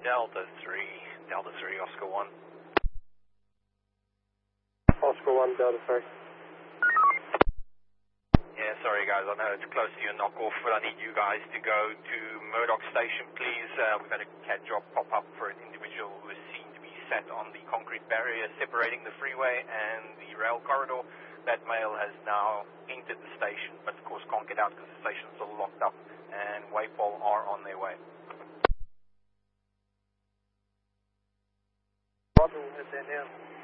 Delta 3, Oscar 1. Oscar 1, Delta 3. Yeah, sorry guys, I know it's close to your knockoff, but I need you guys to go to Murdoch Station, please. We've had a CAT job pop up for an individual who is seen to be set on the concrete barrier separating the freeway and the rail corridor. That male has now entered the station, but of course can't get out because the station is still locked up, and Waypol are on their way. Roger, we'll hit that now.